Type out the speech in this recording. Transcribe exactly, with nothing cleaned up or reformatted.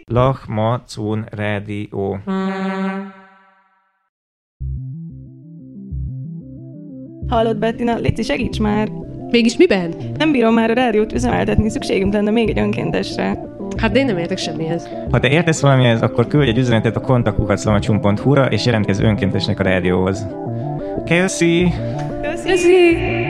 Lachmacun Rádió. Hallod, Bettina? Léci, segíts már! Mégis miben? Nem bírom már a rádiót üzemeltetni, szükségünk lenne még egy önkéntesre. Hát de én nem értek semmihez. Ha te értesz valamihez, akkor küldj egy üzenetet a kontaktkukac lamacsun pont hu-ra és jelentkezz önkéntesnek a rádióhoz. Köszi! Köszi! Köszi!